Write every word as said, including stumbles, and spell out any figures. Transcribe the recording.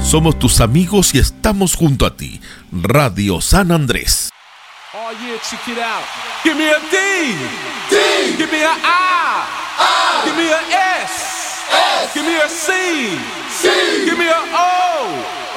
Somos tus amigos y estamos junto a ti. Radio San Andrés. Oh yeah, check it out. Give me a D. D. Give me a I. I. Give me a S. S. Give me a C. C. Give me a O.